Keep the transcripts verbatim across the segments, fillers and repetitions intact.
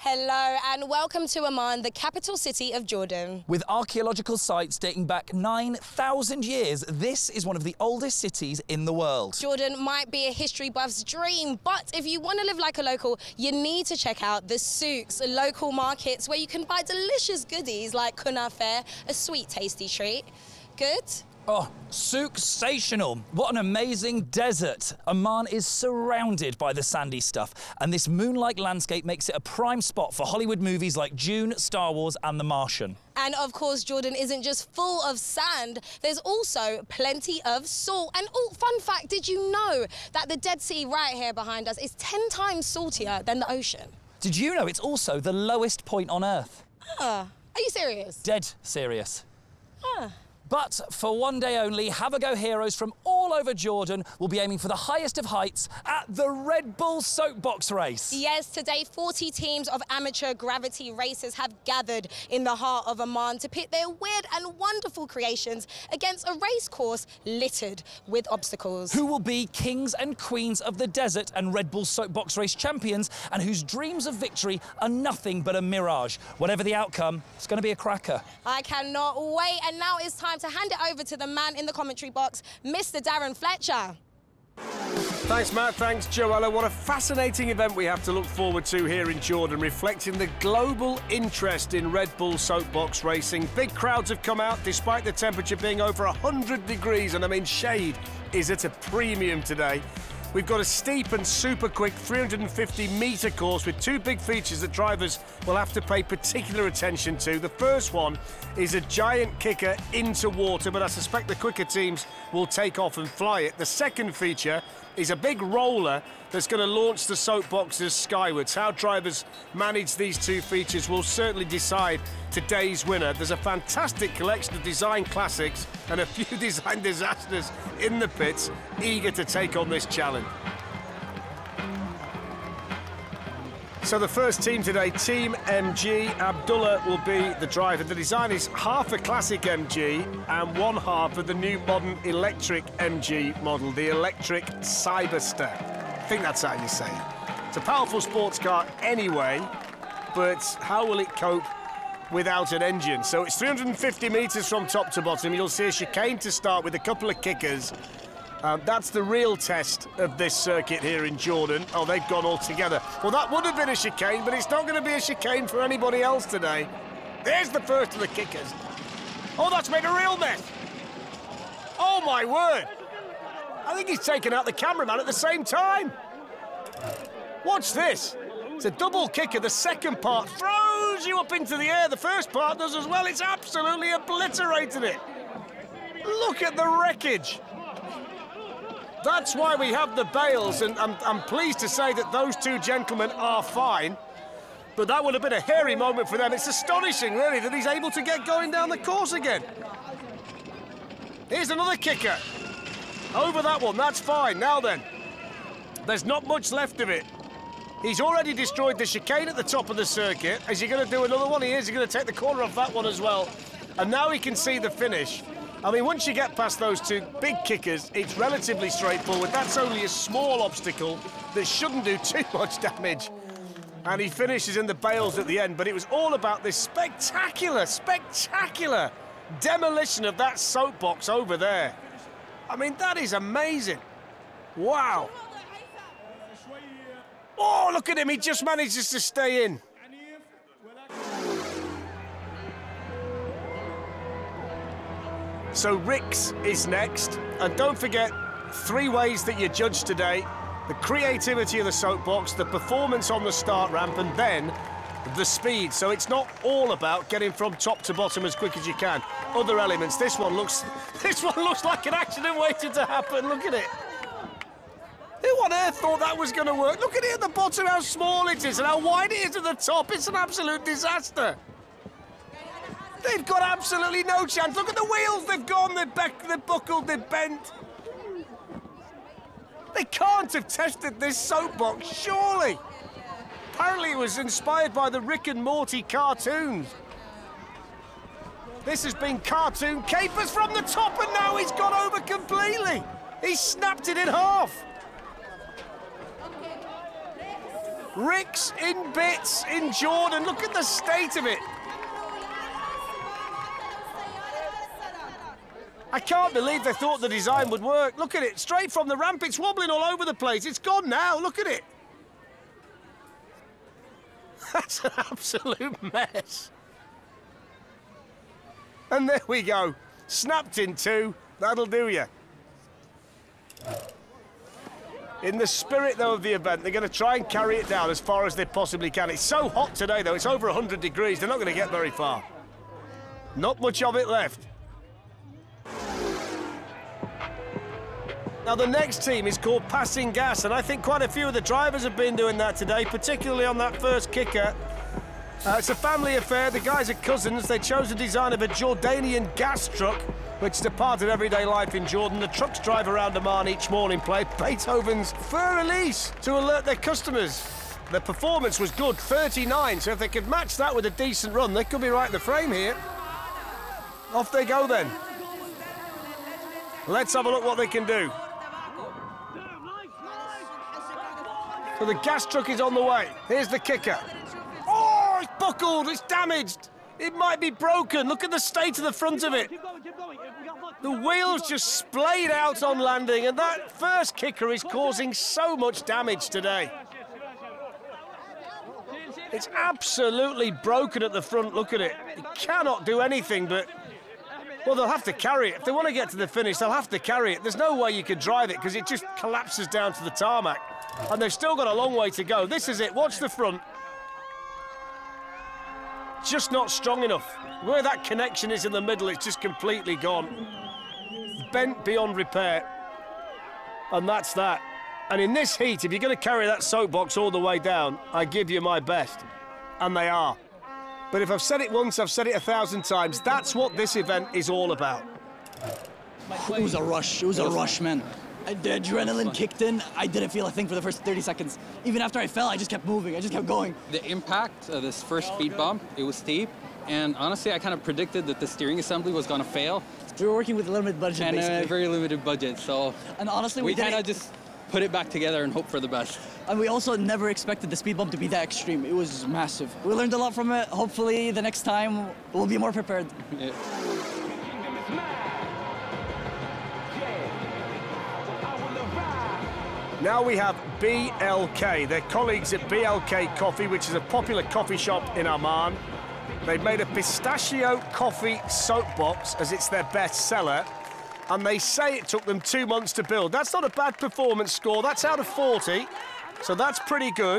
Hello and welcome to Amman, the capital city of Jordan. With archaeological sites dating back nine thousand years, this is one of the oldest cities in the world. Jordan might be a history buff's dream, but if you want to live like a local, you need to check out the souks, local markets where you can buy delicious goodies like kunafe, a sweet tasty treat. Good? Oh, souk-sational. What an amazing desert. Amman is surrounded by the sandy stuff, and this moon-like landscape makes it a prime spot for Hollywood movies like Dune, Star Wars and The Martian. And of course, Jordan isn't just full of sand, there's also plenty of salt. And oh, fun fact, did you know that the Dead Sea right here behind us is ten times saltier than the ocean? Did you know it's also the lowest point on Earth? Ah, are you serious? Dead serious. Ah. But for one day only, Have a Go heroes from all over Jordan will be aiming for the highest of heights at the Red Bull Soapbox Race. Yes, today forty teams of amateur gravity racers have gathered in the heart of Amman to pit their weird and wonderful creations against a race course littered with obstacles. Who will be kings and queens of the desert and Red Bull Soapbox Race champions, and whose dreams of victory are nothing but a mirage. Whatever the outcome, it's going to be a cracker. I cannot wait, and now it's time to hand it over to the man in the commentary box, Mister Darren Fletcher. Thanks, Matt. Thanks, Joella. What a fascinating event we have to look forward to here in Jordan, reflecting the global interest in Red Bull Soapbox racing. Big crowds have come out, despite the temperature being over one hundred degrees, and I mean, shade is at a premium today. We've got a steep and super quick three hundred fifty metre course with two big features that drivers will have to pay particular attention to. The first one is a giant kicker into water, but I suspect the quicker teams will take off and fly it. The second feature is a big roller that's going to launch the soapboxes skywards. How drivers manage these two features will certainly decide today's winner. There's a fantastic collection of design classics and a few design disasters in the pits, eager to take on this challenge. So the first team today, Team M G. Abdullah will be the driver. The design is half a classic M G and one half of the new modern electric M G model, the electric Cyberster. I think that's how you say it. It's a powerful sports car anyway, but how will it cope without an engine? So it's three hundred fifty metres from top to bottom. You'll see a chicane to start with a couple of kickers. Um, that's the real test of this circuit here in Jordan. Oh, they've gone all together. Well, that would have been a chicane, but it's not going to be a chicane for anybody else today. There's the first of the kickers. Oh, that's made a real mess. Oh, my word. I think he's taken out the cameraman at the same time. Watch this. It's a double kicker. The second part throws you up into the air. The first part does as well. It's absolutely obliterated it. Look at the wreckage. That's why we have the bails, and I'm, I'm pleased to say that those two gentlemen are fine. But that would have been a hairy moment for them. It's astonishing, really, that he's able to get going down the course again. Here's another kicker. Over that one, that's fine. Now then, there's not much left of it. He's already destroyed the chicane at the top of the circuit. Is he going to do another one? He is. He's going to take the corner off that one as well. And now he can see the finish. I mean, once you get past those two big kickers, it's relatively straightforward. That's only a small obstacle that shouldn't do too much damage. And he finishes in the bails at the end, but it was all about this spectacular, spectacular demolition of that soapbox over there. I mean, that is amazing. Wow. Oh, look at him, he just manages to stay in. So Rix is next, and don't forget, three ways that you judge today: the creativity of the soapbox, the performance on the start ramp, and then the speed. So it's not all about getting from top to bottom as quick as you can. Other elements. This one looks, this one looks like an accident waiting to happen. Look at it. Who on earth thought that was going to work? Look at it at the bottom, how small it is, and how wide it is at the top. It's an absolute disaster. They've got absolutely no chance. Look at the wheels. They've gone, they're, back, they're buckled, they're bent. They can't have tested this soapbox, surely. Apparently it was inspired by the Rick and Morty cartoons. This has been cartoon capers from the top, and now he's gone over completely. He snapped it in half. Rick's in bits in Jordan. Look at the state of it. I can't believe they thought the design would work. Look at it, straight from the ramp. It's wobbling all over the place. It's gone now. Look at it. That's an absolute mess. And there we go. Snapped in two. That'll do you. In the spirit, though, of the event, they're going to try and carry it down as far as they possibly can. It's so hot today, though. It's over one hundred degrees. They're not going to get very far. Not much of it left. Now, the next team is called Passing Gas, and I think quite a few of the drivers have been doing that today, particularly on that first kicker. Uh, it's a family affair. The guys are cousins. They chose the design of a Jordanian gas truck, which is a part of everyday life in Jordan. The trucks drive around Amman each morning, play Beethoven's Fur Elise to alert their customers. The performance was good, thirty-nine, so if they could match that with a decent run, they could be right in the frame here. Off they go then. Let's have a look what they can do. So the gas truck is on the way. Here's the kicker. Oh, it's buckled, it's damaged. It might be broken. Look at the state of the front of it. The wheels just splayed out on landing, and that first kicker is causing so much damage today. It's absolutely broken at the front. Look at it. It cannot do anything but... Well, they'll have to carry it. If they want to get to the finish, they'll have to carry it. There's no way you can drive it because it just collapses down to the tarmac. And they've still got a long way to go. This is it. Watch the front. Just not strong enough. Where that connection is in the middle, it's just completely gone. Bent beyond repair. And that's that. And in this heat, if you're going to carry that soapbox all the way down, I give you my best. And they are. But if I've said it once, I've said it a thousand times. That's what this event is all about. It was a rush. It was a rush, man. I, the adrenaline kicked in. I didn't feel a thing for the first thirty seconds. Even after I fell, I just kept moving. I just kept going. The impact of this first speed bump, it was steep. And honestly, I kind of predicted that the steering assembly was going to fail. We were working with a limited budget, and basically. a very limited budget. So and honestly, we, we kind of just put it back together and hope for the best. And we also never expected the speed bump to be that extreme. It was massive. We learned a lot from it. Hopefully, the next time, we'll be more prepared. Yeah. Now we have B L K. They're colleagues at B L K Coffee, which is a popular coffee shop in Amman. They've made a pistachio coffee soapbox as it's their best seller. And they say it took them two months to build. That's not a bad performance score. That's out of forty. So that's pretty good.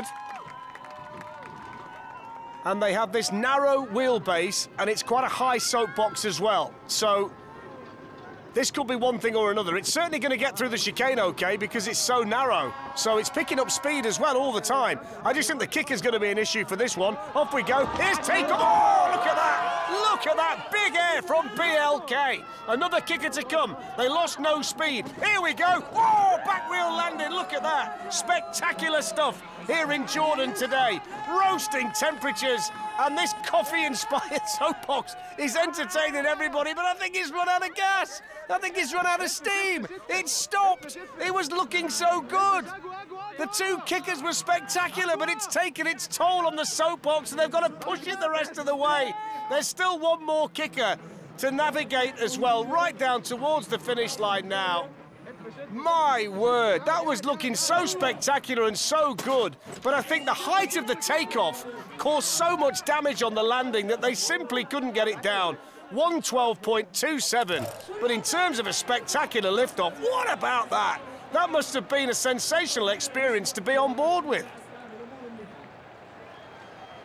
And they have this narrow wheelbase, and it's quite a high soapbox as well. So this could be one thing or another. It's certainly going to get through the chicane okay because it's so narrow. So it's picking up speed as well all the time. I just think the kicker's going to be an issue for this one. Off we go. Here's takeoff. Oh, look at that. Look at that. Big air from B L K. Another kicker to come. They lost no speed. Here we go. Oh, back wheel landing. Look at that. Spectacular stuff here in Jordan today. Roasting temperatures. And this coffee-inspired soapbox is entertaining everybody, but I think he's run out of gas. I think he's run out of steam. It stopped. It was looking so good. The two kickers were spectacular, but it's taken its toll on the soapbox, and they've got to push it the rest of the way. There's still one more kicker to navigate as well, right down towards the finish line now. My word, that was looking so spectacular and so good, but I think the height of the takeoff caused so much damage on the landing that they simply couldn't get it down. one twelve point two seven, but in terms of a spectacular liftoff, what about that? That must have been a sensational experience to be on board with.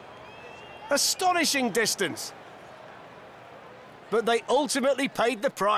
Astonishing distance. But they ultimately paid the price.